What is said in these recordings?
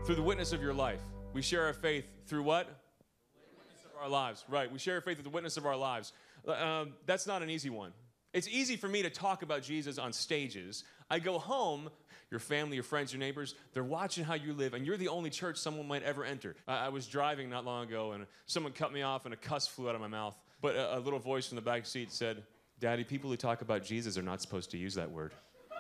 Through the witness of your life. We share our faith through what? The witness of our lives. Right. We share our faith through the witness of our lives. That's not an easy one. It's easy for me to talk about Jesus on stages. I go home, your family, your friends, your neighbors, they're watching how you live, and you're the only church someone might ever enter. I was driving not long ago, and someone cut me off, and a cuss flew out of my mouth. But a little voice from the back seat said, "Daddy, people who talk about Jesus are not supposed to use that word."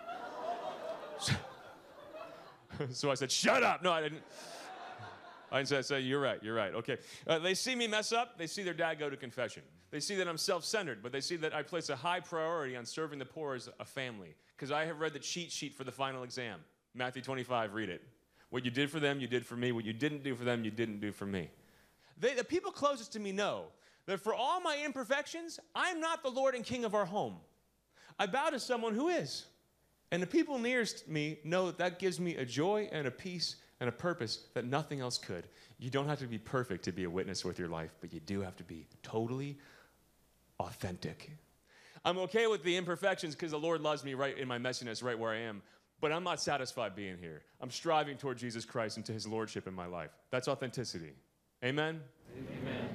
So I said, "Shut up!" No, I didn't. I said, "You're right, okay." They see me mess up, they see their dad go to confession. They see that I'm self-centered, but they see that I place a high priority on serving the poor as a family. Because I have read the cheat sheet for the final exam. Matthew 25, read it. What you did for them, you did for me. What you didn't do for them, you didn't do for me. The people closest to me know that for all my imperfections, I'm not the Lord and King of our home. I bow to someone who is. And the people nearest me know that that gives me a joy and a peace and a purpose that nothing else could. You don't have to be perfect to be a witness with your life, but you do have to be totally authentic. I'm okay with the imperfections because the Lord loves me right in my messiness, right where I am. But I'm not satisfied being here. I'm striving toward Jesus Christ and to his lordship in my life. That's authenticity. Amen? Amen.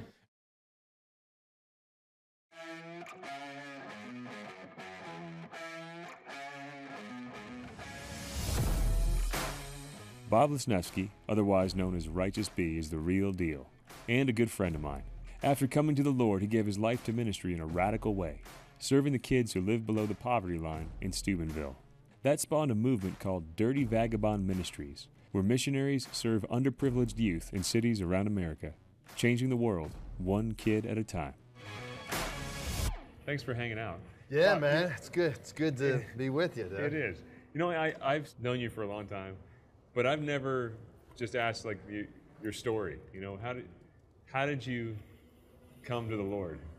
Bob Lesniewski, otherwise known as Righteous B, is the real deal, and a good friend of mine. After coming to the Lord, he gave his life to ministry in a radical way, serving the kids who live below the poverty line in Steubenville. That spawned a movement called Dirty Vagabond Ministries, where missionaries serve underprivileged youth in cities around America, changing the world one kid at a time. Thanks for hanging out. Yeah, Bob, man, it's good. It's good to be with you, dude. It is. You know, I've known you for a long time, but I've never just asked like your story. You know, how did you come to the Lord?